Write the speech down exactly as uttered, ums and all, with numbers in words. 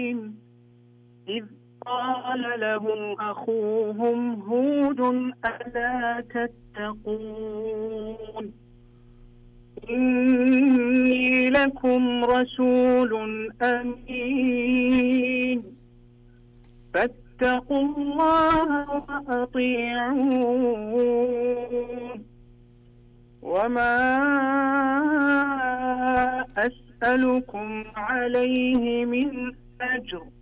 إذ قال لهم أخوهم هود ألا تتقون إني لكم رسول أمين فاتقوا الله وأطيعون وما أسألكم عليه من أجر